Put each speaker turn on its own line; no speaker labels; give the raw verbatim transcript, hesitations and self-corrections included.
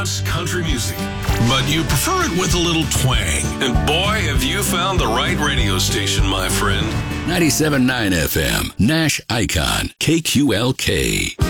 wants country music, but you prefer it with a little twang. And boy, have you found the right radio station, my friend.
ninety-seven point nine F M, Nash Icon, K Q L K.